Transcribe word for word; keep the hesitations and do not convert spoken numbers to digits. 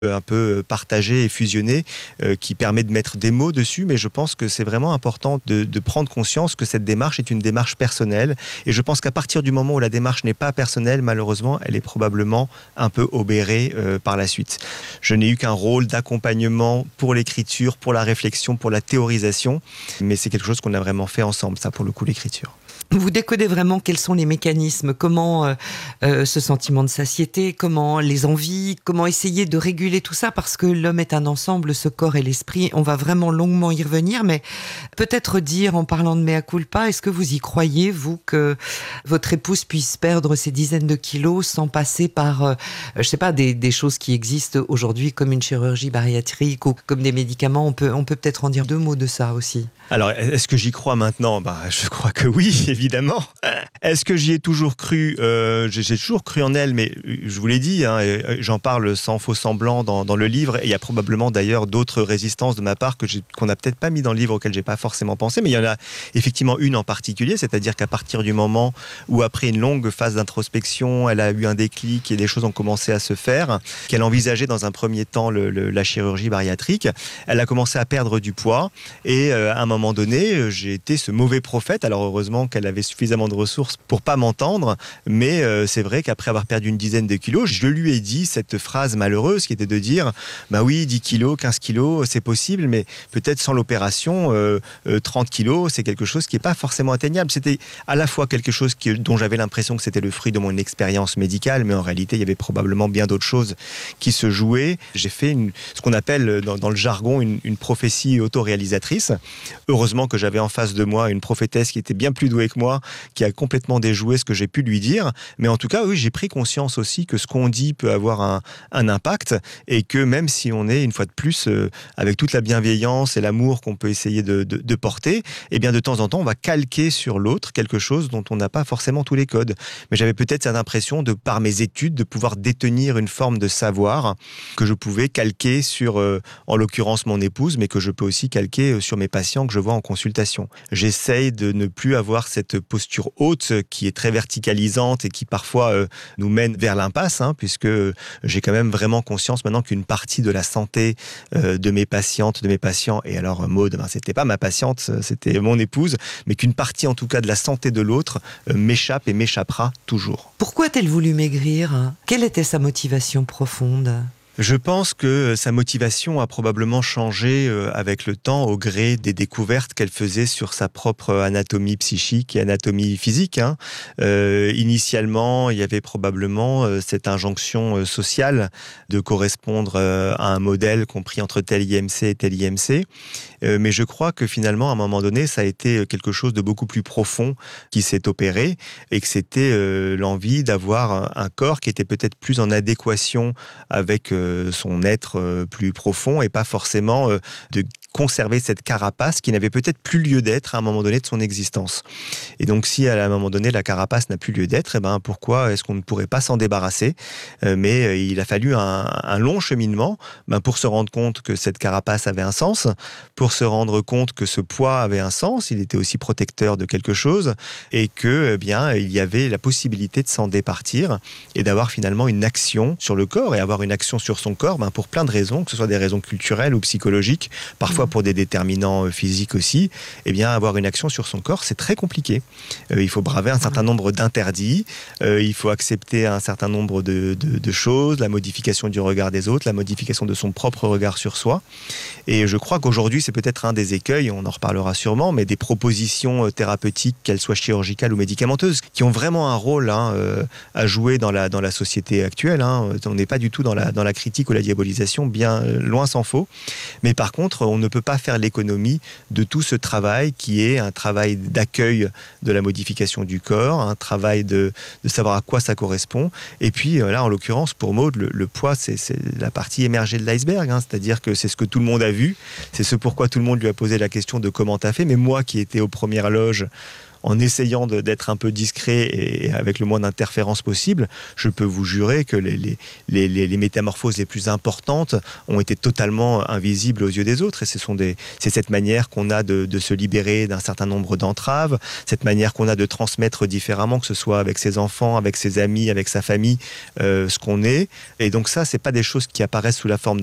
un peu partagé et fusionné euh, qui permet de mettre des mots dessus, mais je pense que c'est vraiment important de, de prendre conscience que cette démarche est une démarche personnelle, et je pense qu'à partir du moment où la démarche n'est pas personnelle, malheureusement, elle est probablement un peu obérée euh, par la suite. Je n'ai eu qu'un rôle d'accompagnement pour l'écriture, pour la réflexion, pour la théorisation, mais c'est quelque chose qu'on a vraiment fait ensemble, ça pour le coup, l'écriture. Vous décodez vraiment quels sont les mécanismes, comment euh, euh, ce sentiment de satiété, comment les envies, comment essayer de réguler tout ça, parce que l'homme est un ensemble, ce corps et l'esprit, on va vraiment longuement y revenir, mais peut-être dire, en parlant de mea culpa, est-ce que vous y croyez, vous, que votre épouse puisse perdre ces dizaines de kilos sans passer par, euh, je sais pas, des, des choses qui existent aujourd'hui, comme une chirurgie bariatrique ou comme des médicaments, on peut, on peut peut-être en dire deux mots de ça aussi. Alors, est-ce que j'y crois maintenant ? Ben, je crois que oui, évidemment. Est-ce que j'y ai toujours cru ? euh, j'ai, j'ai toujours cru en elle, mais je vous l'ai dit, hein, j'en parle sans faux semblant dans, dans le livre. Et il y a probablement d'ailleurs d'autres résistances de ma part que j'ai, qu'on n'a peut-être pas mis dans le livre, auxquelles j'ai pas forcément pensé. Mais il y en a effectivement une en particulier, c'est-à-dire qu'à partir du moment où, après une longue phase d'introspection, elle a eu un déclic et les choses ont commencé à se faire, qu'elle envisageait dans un premier temps le, le, la chirurgie bariatrique, elle a commencé à perdre du poids. Et euh, à un moment À un moment donné, j'ai été ce mauvais prophète. Alors heureusement qu'elle avait suffisamment de ressources pour pas m'entendre, mais euh, c'est vrai qu'après avoir perdu une dizaine de kilos, je lui ai dit cette phrase malheureuse qui était de dire bah oui, dix kilos, quinze kilos, c'est possible, mais peut-être sans l'opération, euh, euh, trente kilos, c'est quelque chose qui n'est pas forcément atteignable. C'était à la fois quelque chose qui, dont j'avais l'impression que c'était le fruit de mon expérience médicale, mais en réalité, il y avait probablement bien d'autres choses qui se jouaient. J'ai fait une, ce qu'on appelle dans, dans le jargon une, une prophétie autoréalisatrice. Heureusement que j'avais en face de moi une prophétesse qui était bien plus douée que moi, qui a complètement déjoué ce que j'ai pu lui dire. Mais en tout cas, oui, j'ai pris conscience aussi que ce qu'on dit peut avoir un, un impact, et que même si on est, une fois de plus, euh, avec toute la bienveillance et l'amour qu'on peut essayer de, de, de porter, eh bien, de temps en temps, on va calquer sur l'autre quelque chose dont on n'a pas forcément tous les codes. Mais j'avais peut-être cette impression, de, par mes études, de pouvoir détenir une forme de savoir que je pouvais calquer sur, euh, en l'occurrence, mon épouse, mais que je peux aussi calquer sur mes patients que je vois en consultation. J'essaye de ne plus avoir cette posture haute qui est très verticalisante et qui parfois euh, nous mène vers l'impasse, hein, puisque j'ai quand même vraiment conscience maintenant qu'une partie de la santé euh, de mes patientes, de mes patients, et alors Maud, ben, c'était pas ma patiente, c'était mon épouse, mais qu'une partie en tout cas de la santé de l'autre euh, m'échappe et m'échappera toujours. Pourquoi a-t-elle voulu maigrir ? Quelle était sa motivation profonde ? Je pense que sa motivation a probablement changé avec le temps au gré des découvertes qu'elle faisait sur sa propre anatomie psychique et anatomie physique. Hein. Euh, initialement, il y avait probablement cette injonction sociale de correspondre à un modèle compris entre tel I M C et tel I M C. Euh, mais je crois que finalement, à un moment donné, ça a été quelque chose de beaucoup plus profond qui s'est opéré, et que c'était euh, l'envie d'avoir un, un corps qui était peut-être plus en adéquation avec euh, son être euh, plus profond, et pas forcément euh, de conserver cette carapace qui n'avait peut-être plus lieu d'être à un moment donné de son existence. Et donc si à un moment donné la carapace n'a plus lieu d'être, eh ben, pourquoi est-ce qu'on ne pourrait pas s'en débarrasser ? euh, Mais euh, il a fallu un, un long cheminement ben, pour se rendre compte que cette carapace avait un sens, pour se rendre compte que ce poids avait un sens, il était aussi protecteur de quelque chose, et que eh bien, il y avait la possibilité de s'en départir et d'avoir finalement une action sur le corps, et avoir une action sur son corps ben, pour plein de raisons, que ce soit des raisons culturelles ou psychologiques, parfois pour des déterminants physiques aussi. Eh bien, avoir une action sur son corps, c'est très compliqué. Euh, il faut braver un certain nombre d'interdits, euh, il faut accepter un certain nombre de, de, de choses, la modification du regard des autres, la modification de son propre regard sur soi. Et je crois qu'aujourd'hui, c'est peut-être un des écueils, on en reparlera sûrement, mais des propositions thérapeutiques, qu'elles soient chirurgicales ou médicamenteuses, qui ont vraiment un rôle hein, euh, à jouer dans la, dans la société actuelle. Hein. On n'est pas du tout dans la, dans la critique ou la diabolisation, bien loin s'en faut. Mais par contre, on ne peut pas faire l'économie de tout ce travail qui est un travail d'accueil de la modification du corps, un travail de, de savoir à quoi ça correspond. Et puis là, en l'occurrence, pour Maud, le, le poids, c'est, c'est la partie émergée de l'iceberg. Hein, c'est-à-dire que c'est ce que tout le monde a vu, c'est ce pourquoi tout le monde lui a posé la question de comment t'as fait. Mais moi, qui étais aux premières loges, en essayant de, d'être un peu discret et avec le moins d'interférences possible, je peux vous jurer que les, les, les, les, les métamorphoses les plus importantes ont été totalement invisibles aux yeux des autres. Et ce sont des, c'est cette manière qu'on a de, de se libérer d'un certain nombre d'entraves, cette manière qu'on a de transmettre différemment, que ce soit avec ses enfants, avec ses amis, avec sa famille, euh, ce qu'on est. Et donc ça, c'est pas des choses qui apparaissent sous la forme